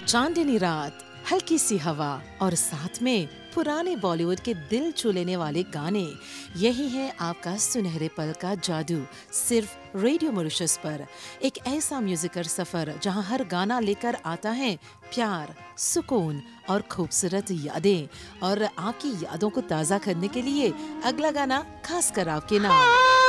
चांदनी रात, हल्की सी हवा और साथ में पुराने बॉलीवुड के दिल छू लेने वाले गाने। यही है आपका सुनहरे पल का जादू, सिर्फ रेडियो मॉरिशस पर। एक ऐसा म्यूजिकल सफर जहां हर गाना लेकर आता है प्यार, सुकून और खूबसूरत यादें। और आपकी यादों को ताज़ा करने के लिए अगला गाना खास कर आपके नाम।